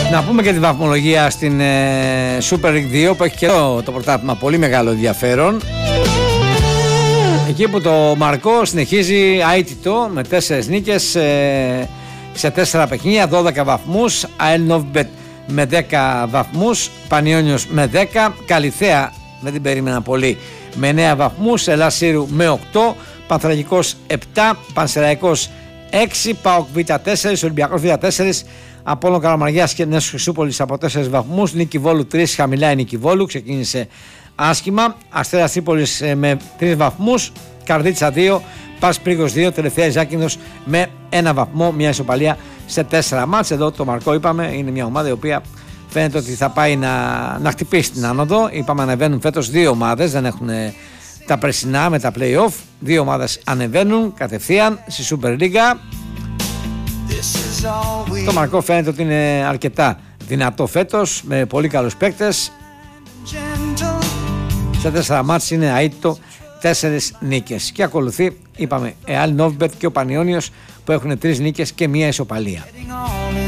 Να πούμε και τη βαθμολογία στην Super League 2 που έχει και εδώ το πρωτάθλημα πολύ μεγάλο ενδιαφέρον. Εκεί που το Μαρκό συνεχίζει αίτητο με 4 νίκες σε 4 παιχνίδια, 12 βαθμούς. ΑΕΛ Νόβιμπετ με 10 βαθμούς, Πανιόνιος με 10, Καλιθέα δεν την περίμενα πολύ με 9 βαθμούς, Ελλάς Σύρου με 8, Πανθρακικός 7, Πανσεραϊκός 6, ΠΑΟΚ Β4, Ολυμπιακός Β4, Απόλλων Καλαμαριάς και Νέος Χρυσούπολης από 4 βαθμούς, Νίκη Βόλου 3, χαμηλά η Νίκη Βόλου, ξεκίνησε άσχημα, Αστέρας Τρίπολης με 3 βαθμούς, Καρδίτσα 2, Πας Πρίγος 2, τελευταία η Ζάκυνθος με 1 βαθμό, μια ισοπαλία σε 4 μάτς. Εδώ το Μαρκό είπαμε είναι μια ομάδα η οποία φαίνεται ότι θα πάει να χτυπήσει την άνοδο. Είπαμε ανεβαίνουν φέτος 2 ομάδες, δεν έχουν τα περσινά με τα play-off. 2 ομάδες ανεβαίνουν κατευθείαν στη Super League. Το Μαρκό φαίνεται ότι είναι αρκετά δυνατό φέτος με πολύ καλούς παίκτες. Σε 4 μάτς είναι αίτητο 4 νίκες. Και ακολουθεί, είπαμε, ΑΕΛ Νόβιμπετ και ο Πανιόνιος που έχουν 3 νίκες και 1 ισοπαλία.